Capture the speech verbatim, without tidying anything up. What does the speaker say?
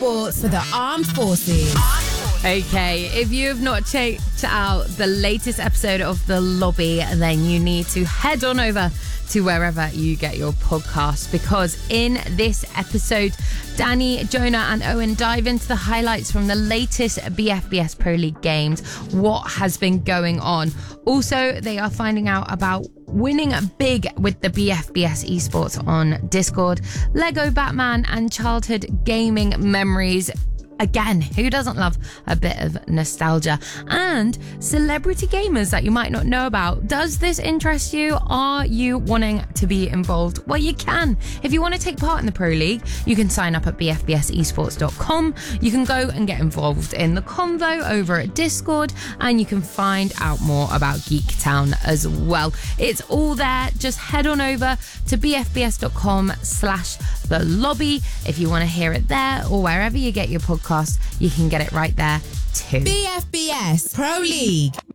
esports for the armed forces. Okay, if you have not checked out the latest episode of The Lobby, then you need to head on over to wherever you get your podcasts, because in this episode, Danny, Jonah and Owen dive into the highlights from the latest B F B S Pro League games, what has been going on. Also, they are finding out about winning big with the B F B S esports on Discord, Lego Batman and childhood gaming memories. Again, who doesn't love a bit of nostalgia? And celebrity gamers that you might not know about. Does this interest you? Are you wanting to be involved? Well, you can. If you want to take part in the Pro League, you can sign up at b f b s esports dot com. You can go and get involved in the convo over at Discord, and you can find out more about Geek Town as well. It's all there. Just head on over to b f b s dot com slash the lobby if you want to hear it there, or wherever you get your podcast, you can get it right there too. B F B S Pro League.